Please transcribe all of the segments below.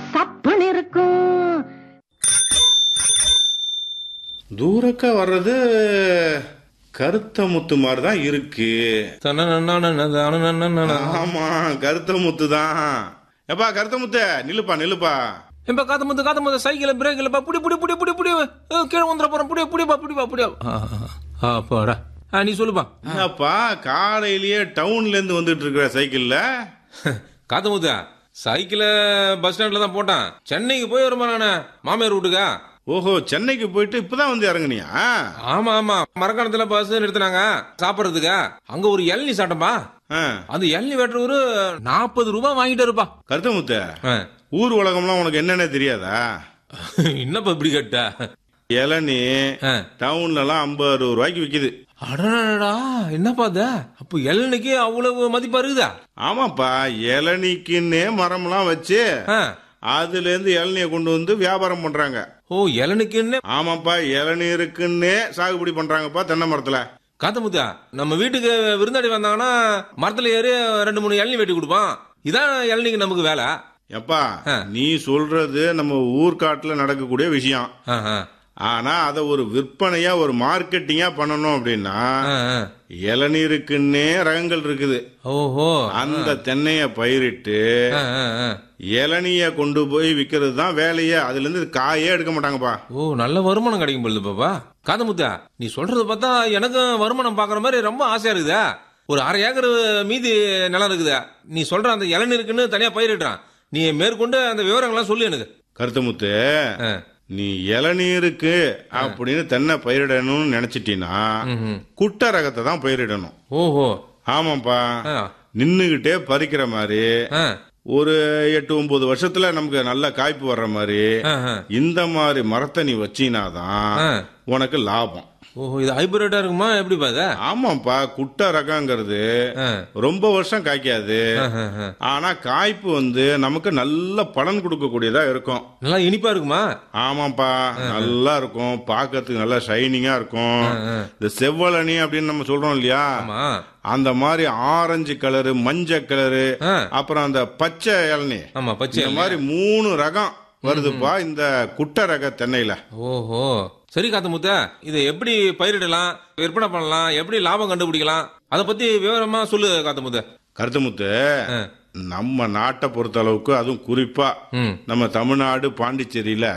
சப்புன்னு இருக்கும். தூரக்க வர்றது கருத்த முத்து மாதிரி தான் இருக்கு. ஆமா, கருத்த முத்து தான். எப்பா கருத்த முத்து, நில்லுப்பா நில்லுப்பா. இப்ப காத்த முத்த சைக்கிள் பிரேக் இல்லப்பா, புடி புடி புடி புடி புடி கீழே வந்துட போறோம். புடியா அப்பாடா. நீ சொல்லுப்பா. என்னப்பா காலையிலேயே டவுன்ல இருந்து வந்துட்டு இருக்கிற சைக்கிள்ல? காத்த முத்த சைக்கிள பஸ் ஸ்டாண்ட்ல தான் போட்டான். சென்னைக்கு போய் வருமா நானு மாமியார் வீட்டுக்கா. ஓஹோ, சென்னைக்கு போயிட்டு இப்பதான் வந்து இறங்குனியா? ஆமா ஆமா, மரக்காணத்துல பஸ் நிறுத்தினாங்க சாப்பிடறதுக்கு. அங்க ஒரு இளநீ சாட்டம்பா. அந்த இளநீ வெட்டுறவரு 40 ரூபாய் வாங்கிட்டு இருப்பா. கருத்த முத்த, ஊர் உலகம்லாம் உனக்கு என்னன்னு தெரியாதா? என்னப்பா இப்படி கேட்ட? இளநீ டவுன்ல எல்லாம் 50 ரூபாய்க்கு விக்குது. அடடா, என்னப்பா அது? அப்ப இளநிக்கு அவ்வளவு மதிப்பா இருக்குதா? ஆமாப்பா, இளநிக்குன்னே மரம்லாம் வச்சு அதுல இருந்து இளநிய கொண்டு வந்து வியாபாரம் பண்றாங்க. ஓ, இளநிக்குன்னு? ஆமாப்பா, இளநீருக்குன்னே சாகுபடி பண்றாங்கப்பா தென்னை மரத்துல. காத்தமுத்தா, நம்ம வீட்டுக்கு விருந்தாடி வந்தாங்கன்னா மரத்துல ஏறி 2-3 இளநீ வெட்டி கொடுப்பான். இதான் இளநிக்கு நமக்கு வேலை. எப்பா, நீ சொல்றது நம்ம ஊர்காட்டுல நடக்கக்கூடிய விஷயம். ஆனா அத ஒரு விற்பனையா ஒரு மார்க்கெட்டிங்கா பண்ணணும் அப்படின்னா இளநீருக்குன்னே ரகங்கள் இருக்குது. ஓஹோ, அந்த தென்னைய பயிரிட்டு இளநிய கொண்டு போய் விக்கிறது தான் வேலையே. அதுல இருந்து காயே எடுக்க மாட்டாங்கப்பா. ஓ, நல்ல வருமானம் கிடைக்கும் பொழுது பாப்பா. காதமுத்தா, நீ சொல்றது பார்த்தா எனக்கு வருமானம் பாக்குற மாதிரி ரொம்ப ஆசையா இருக்குதா. ஒரு 1/2 ஏக்கர் மீதி நிலம் இருக்குதா. நீ சொல்ற அந்த இளநீருக்குன்னு தனியா பயிரிடுறான். நீ மேற்கொண்டு அந்த விவரங்கள்லாம் சொல்லு எனக்கு. கருத்தமுத்து, நீ இளநீருக்கு அப்படின்னு தென்னை பயிரிடணும்னு நினைச்சிட்டீன்னா குட்டை ரகத்தை தான் பயிரிடணும். ஓஹோ, ஆமாப்பா, நின்னுகிட்டே பறிக்கிற மாதிரி ஒரு 8-9 வருஷத்துல நமக்கு நல்ல காய்ப்பு வர்ற மாதிரி இந்த மாதிரி மரத்தை நீ வச்சினாதான் உனக்கு லாபம். ஓஹோ, இது ஹைபிரிட்டா இருக்குமா எப்படி பாத? ஆமாப்பா, குட்டை ரகங்கிறது ரொம்ப வருஷம் காய்க்காது. ஆனா காய்ப்பு வந்து நமக்கு நல்ல பலன் கொடுக்கக்கூடியதா இருக்கும். நல்லா இனிப்பா இருக்குமா? ஆமாப்பா, நல்லா இருக்கும். பாக்கிறதுக்கு நல்லா ஷைனிங்கா இருக்கும். இந்த செவ்வளனி அப்படின்னு நம்ம சொல்றோம் இல்லையா, அந்த மாதிரி ஆரஞ்சு கலரு, மஞ்சள் கலரு, அப்புறம் அந்த பச்சை இளநீ, இந்த மாதிரி 3 ரகம் வருதுப்பா இந்த குட்டை ரக தென்னையில. ஓஹோ, சரி காத்தமுத்த, இதை எப்படி பயிரிடலாம், விற்பனை பண்ணலாம், எப்படி லாபம் கண்டுபிடிக்கலாம், அத பத்தி விவரமா சொல்லு காத்தமுத்த. கருத்தமுத்து, நம்ம நாட்டை பொறுத்த அளவுக்கு, அதுவும் குறிப்பா நம்ம தமிழ்நாடு பாண்டிச்சேரியில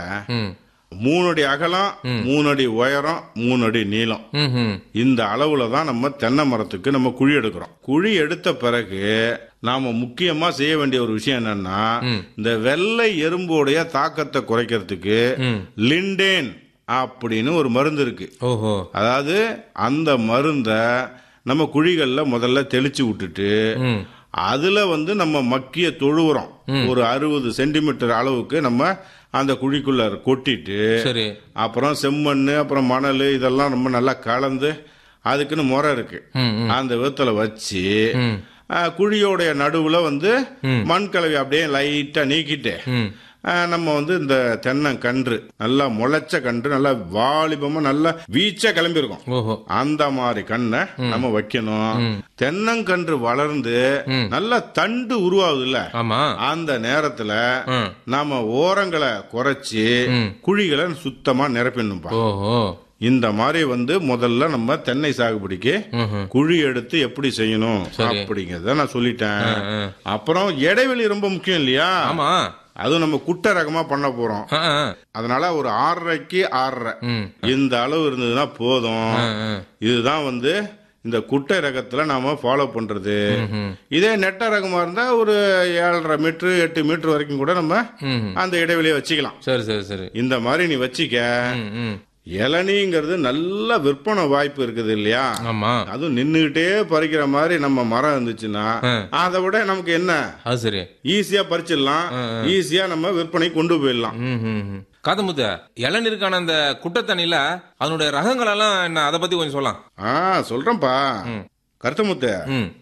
3 அடி அகலம், 3 அடி உயரம், 3 அடி நீளம், இந்த அளவுல தான் நம்ம தென்னை மரத்துக்கு நம்ம குழி எடுக்கிறோம். குழி எடுத்த பிறகு நாம முக்கியமா செய்ய வேண்டிய ஒரு விஷயம் என்னன்னா, இந்த வெள்ளை எறும்போடைய தாக்கத்தை குறைக்கிறதுக்கு லிண்டேன் அப்படின்னு ஒரு மருந்து இருக்கு. ஓஹோ, அதாவது அந்த மருந்த நம்ம குழிகள்ல முதல்ல தெளிச்சு விட்டுட்டு அதுல வந்து நம்ம மக்கிய தொழு உரம் ஒரு 60 சென்டிமீட்டர் அளவுக்கு நம்ம அந்த குழிக்குள்ள கொட்டிட்டு, அப்புறம் செம்மண், அப்புறம் மணல், இதெல்லாம் ரொம்ப நல்லா கலந்து அதுக்குன்னு முறை இருக்கு. அந்த விதத்துல வச்சு குழியோடைய நடுவுல வந்து மண் கலவை அப்படியே லைட்டா நீக்கிட்டு நம்ம வந்து இந்த தென்னங்கன்று நல்லா முளைச்ச கன்று, நல்லா வாலிபமா நல்லா வீச்சா கிளம்பி இருக்கும். அந்த மாதிரி கண்ணை நம்ம வைக்கணும். தென்னங்கன்று வளர்ந்து நல்லா தண்டு உருவாகுது இல்ல, அந்த நேரத்துல நாம ஓரங்களை குறைச்சி குழிகளை சுத்தமா நிரப்பிடணும்பா. இந்த மாதிரி வந்து முதல்ல நம்ம தென்னை சாகுபடிக்கு குழி எடுத்து எப்படி செய்யணும் அப்படிங்கறத நான் சொல்லிட்டேன். அப்புறம் இடைவெளி ரொம்ப முக்கியம் இல்லையா? அதுவும் நம்ம குட்டை ரகமா பண்ண போறோம். அதனால ஒரு 6.5க்கு 6.5 இந்த அளவு இருந்ததுன்னா போதும். இதுதான் வந்து இந்த குட்டை ரகத்துல நாம ஃபாலோ பண்றது. இதே நெட்ட ரகமா இருந்தா ஒரு 7.5 மீட்டர் 8 மீட்டர் வரைக்கும் கூட நம்ம அந்த இடைவெளியை வச்சுக்கலாம். சரி சரி சரி, இந்த மாதிரி நீ வச்சிக்க. இளநீங்கிறது நல்ல விற்பனை வாய்ப்பு இருக்குது இல்லையா? அதுவும் நின்னுகிட்டே பறிக்கிற மாதிரி நம்ம மரம் இருந்துச்சுன்னா அதை விட நமக்கு என்ன, ஈஸியா பறிச்சிடலாம், ஈஸியா நம்ம விற்பனை கொண்டு போயிடலாம். காதமுத்த, இளநீருக்கான அந்த குட்டத்தண்ணில அதனுடைய ரகங்கள் எல்லாம் என்ன, அதை பத்தி கொஞ்சம் சொல்லலாம். சொல்றேன்ப்பா. கருத்தமுத்த,